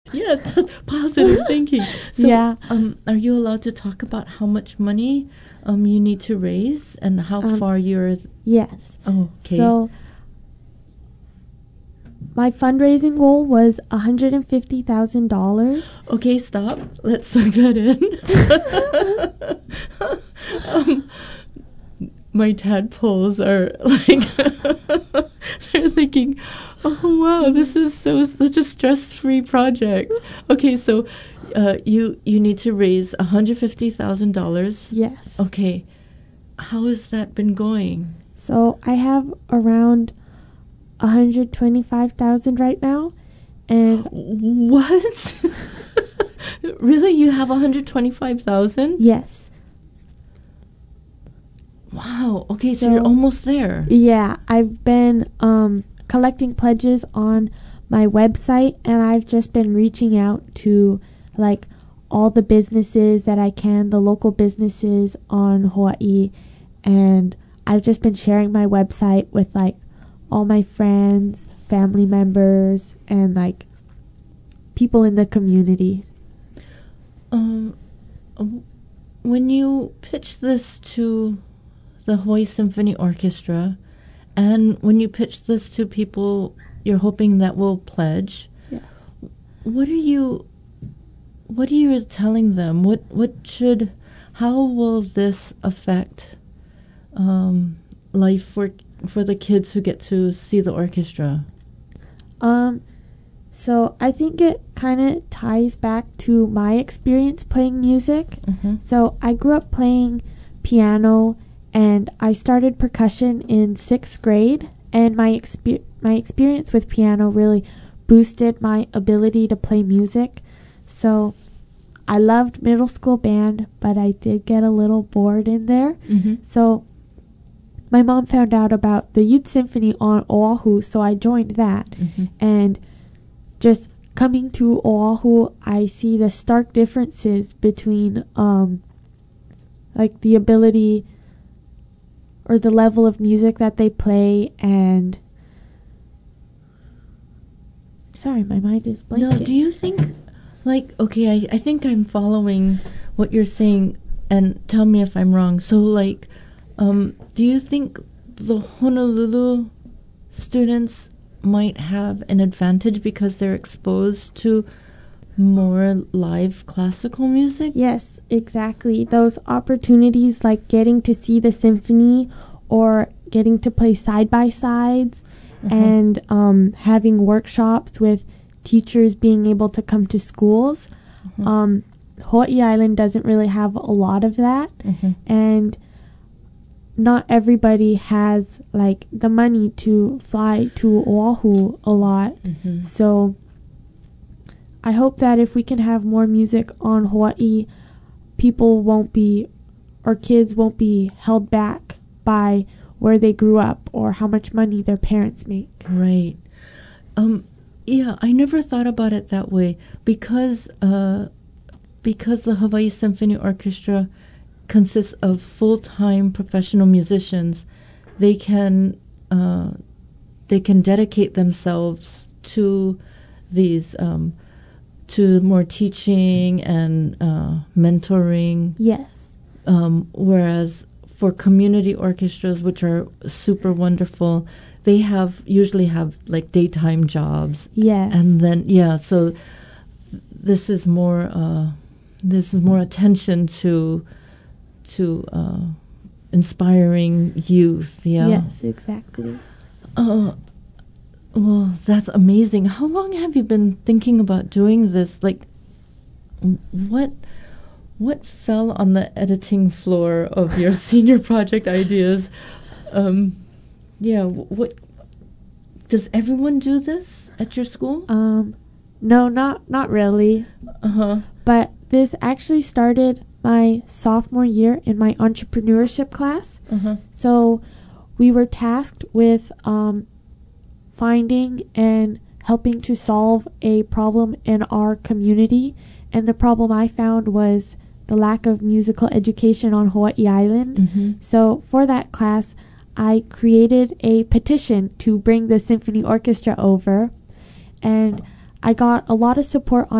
Yeah, that's positive thinking. So, Yeah. are you allowed to talk about how much money you need to raise and how far you're? Yes. Oh, okay. So my fundraising goal was $150,000. Okay, stop. Let's suck that in. My tadpoles are like they're thinking, "Oh wow, this is such a stress-free project." Okay, so you need to raise $150,000. Yes. Okay, how has that been going? So I have around 125,000 right now, and What? Really, you have 125,000? yes. Wow. Okay, so you're almost there. Yeah, I've been collecting pledges on my website, and I've just been reaching out to like all the businesses that I can, the local businesses on Hawaii, and I've just been sharing my website with like all my friends, family members, and like people in the community. When you pitch this to the Hawaii Symphony Orchestra, and when you pitch this to people you're hoping that will pledge, Yes. what are you telling them? How will this affect life for the kids who get to see the orchestra? So I think it kind of ties back to my experience playing music. Mm-hmm. So I grew up playing piano, and I started percussion in 6th grade, and my experience with piano really boosted my ability to play music. So I loved middle school band, but I did get a little bored in there. Mm-hmm. So my mom found out about the youth symphony on Oahu, so I joined that. Mm-hmm. And just coming to Oahu, I see the stark differences between like the ability or the level of music that they play, and sorry, my mind is blanking. No, do you think, like, okay, I think I'm following what you're saying, and tell me if I'm wrong. So, like, do you think the Honolulu students might have an advantage because they're exposed to more live classical music? Yes, exactly. Those opportunities like getting to see the symphony or getting to play side-by-sides and having workshops with teachers being able to come to schools. Hawaii Island doesn't really have a lot of that, and not everybody has like the money to fly to Oahu a lot. So I hope that if we can have more music on Hawaii, people won't be, or kids won't be held back by where they grew up or how much money their parents make. Right. Yeah, I never thought about it that way because the Hawaii Symphony Orchestra consists of full-time professional musicians. They can dedicate themselves to these to more teaching and mentoring. Yes. Whereas for community orchestras, which are super wonderful, they usually have like daytime jobs. Yes. And then so this is more attention to inspiring youth. Yeah. Yes, exactly. Well, that's amazing. How long have you been thinking about doing this? Like, what fell on the editing floor of your senior project ideas? What does everyone do this at your school? No, not really. But this actually started my sophomore year in my entrepreneurship class. So we were tasked with finding and helping to solve a problem in our community, and the problem I found was the lack of musical education on Hawaii Island. So for that class, I created a petition to bring the symphony orchestra over, and I got a lot of support on